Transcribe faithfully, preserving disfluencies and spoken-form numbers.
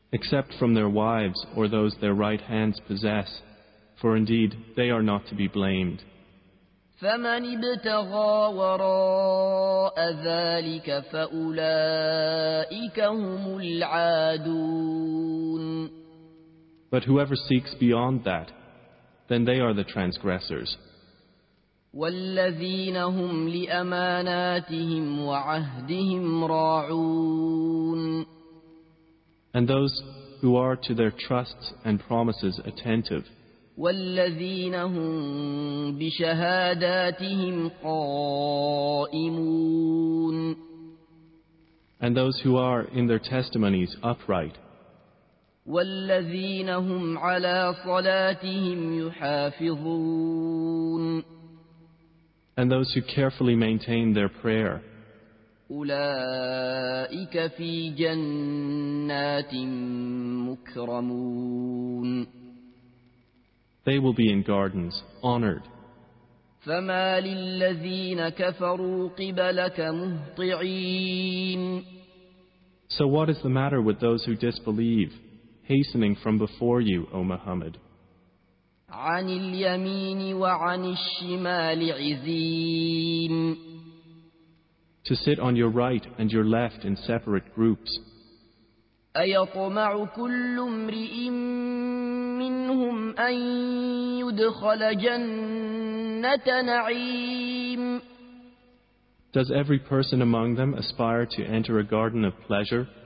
except from their wives or those their right hands possess, for indeed they are not to be blamed. فمن ابتغى وراء ذلك فأولئك هم العادون. But whoever seeks beyond that, then they are the transgressors. والذين هم لأماناتهم وعهدهم راعون. And those who are to their trusts and promises attentive. والذين هم بشهاداتهم قائمون. And those who are in their testimonies upright. والذين هم على صلاتهم يحافظون. And those who carefully maintain their prayer. أولئك في جنات مكرمون. They will be in gardens, honored. فما للذين كفروا قبلك مهطعين. So what is the matter with those who disbelieve, hastening from before you, O Muhammad? عن اليمين وعن الشمال عزين. To sit on your right and your left in separate groups. أيطمع كل امرئ منهم أن يدخل جنة نعيم. Does every person among them aspire to enter a garden of pleasure?